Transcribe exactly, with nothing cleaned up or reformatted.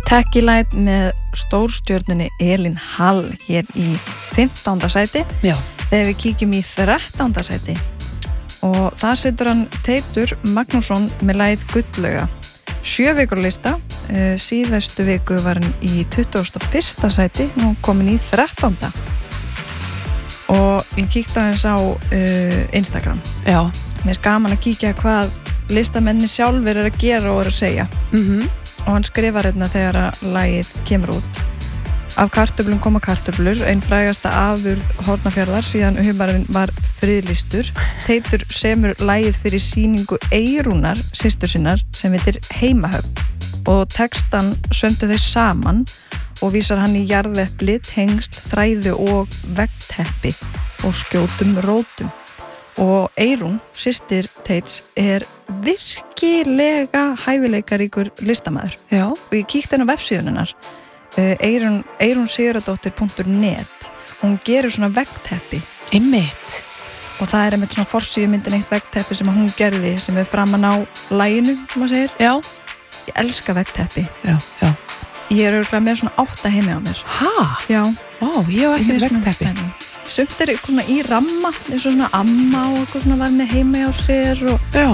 Tacky Light með stórstjörnunni Elín Hall hér í fimmtánda sæti. Já. Þegar við kíkjum í þrettánda sæti og þar situr hann Teitur Magnússon með lagið Gullauga. Sjö vikur lista, uh, síðastu viku var hann í tuttugasta og fyrsta sæti, nú komin í þrettánda. Og ég kíkti aðeins á uh, Instagram. Já. Mér er gaman að kíkja hvað listamenni sjálfur er að gera og er að segja. Mhm. Og hann skrifar hérna þegar að lagið kemur út. Af kartöflum koma kartöflur, einn frægasta afurð Hornafjarðar síðan humarinn var friðlýstur. Teitur semur lagið fyrir sýningu Eyrúnar, systur sinnar, sem heitir Heimahöfn. Og textan sömdu þau saman og vísar hann í jarðepli, tengsl, þræðu og veggteppi og skjótum rótum. Og Eyrún, systir Teits, er virkilega hæfileikaríkur listamaður. Já. Og ég kíkti henni á vefsíðunnar Eyrún, eyrún sigurðardóttir punktur net. Hún gerir svona veggteppi. Einmitt. Og það er einmitt svona forsíðumyndin eitt veggteppi sem hún gerði, sem er framan á laginu, sem maður segir. Já. Ég elska veggteppi. Já, já. Ég er örugglega með svona átta heimi á mér. Ha? Já. Ó, ég hef ekki veggteppi. Sumt er svona í ramma, eins og svona amma og eitthvað svona var með heimi á sér og já.